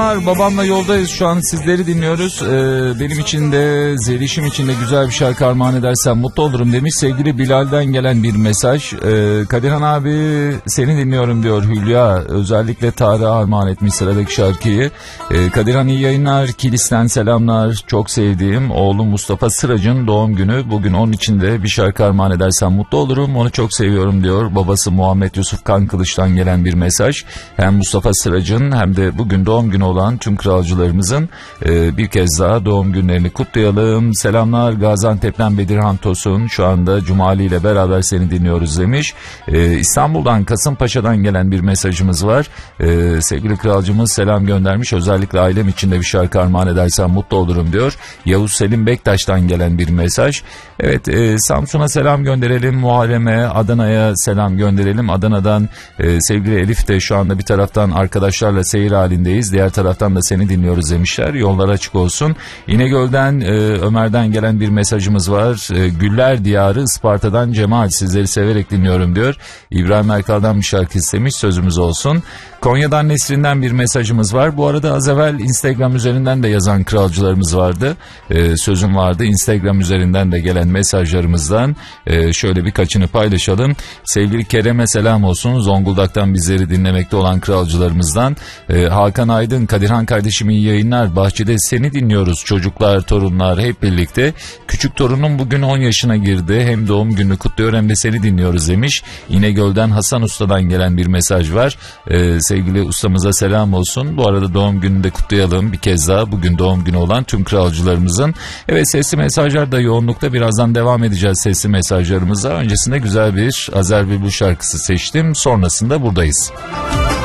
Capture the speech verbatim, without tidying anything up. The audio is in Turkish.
Babamla yoldayız şu an, sizleri dinliyoruz. Ee, benim için de Zeliş'im için de güzel bir şarkı armağan edersen mutlu olurum demiş. Sevgili Bilal'den gelen bir mesaj. Ee, Kadirhan abi seni dinliyorum diyor Hülya. Özellikle Tarık'a armağan etmiş sıradaki şarkıyı. Ee, Kadirhan iyi yayınlar. Kilis'ten selamlar. Çok sevdiğim oğlum Mustafa Sırac'ın doğum günü. Bugün onun için de bir şarkı armağan edersen mutlu olurum. Onu çok seviyorum diyor. Babası Muhammed Yusuf Kankılıç'tan gelen bir mesaj. Hem Mustafa Sırac'ın hem de bugün doğum günü olan tüm kralcılarımızın e, bir kez daha doğum günlerini kutlayalım. Selamlar Gaziantep'ten Bedirhan Tosun, şu anda Cumali ile beraber seni dinliyoruz demiş. E, İstanbul'dan Kasımpaşa'dan gelen bir mesajımız var. E, sevgili kralcımız selam göndermiş. Özellikle ailem için de bir şarkı armağan edersen mutlu olurum diyor. Yavuz Selim Bektaş'tan gelen bir mesaj. Evet, e, Samsun'a selam gönderelim. Muharrem'e, Adana'ya selam gönderelim. Adana'dan e, sevgili Elif de şu anda bir taraftan arkadaşlarla seyir halindeyiz. Diğer taraftan da seni dinliyoruz demişler. Yollar açık olsun. İnegöl'den e, Ömer'den gelen bir mesajımız var. E, Güller Diyarı Isparta'dan Cemal, sizleri severek dinliyorum diyor. İbrahim Erkal'dan bir şarkı istemiş, sözümüz olsun. Konya'dan Nesrin'den bir mesajımız var. Bu arada az evvel Instagram üzerinden de yazan kralcılarımız vardı. Ee, sözüm vardı. Instagram üzerinden de gelen mesajlarımızdan e, şöyle birkaçını paylaşalım. Sevgili Kerem'e selam olsun. Zonguldak'tan bizleri dinlemekte olan kralcılarımızdan. Ee, Hakan Aydın, Kadirhan kardeşim iyi yayınlar. Bahçede seni dinliyoruz. Çocuklar, torunlar hep birlikte. Küçük torunum bugün on yaşına girdi. Hem doğum gününü kutluyor hem de seni dinliyoruz demiş. İnegöl'den Hasan Usta'dan gelen bir mesaj var. Ee, Sevgili ustamıza selam olsun. Bu arada doğum gününü de kutlayalım bir kez daha. Bugün doğum günü olan tüm kralcılarımızın. Evet, sesli mesajlar da yoğunlukta. Birazdan devam edeceğiz sesli mesajlarımıza. Öncesinde güzel bir Azer Bülbül şarkısı seçtim. Sonrasında buradayız.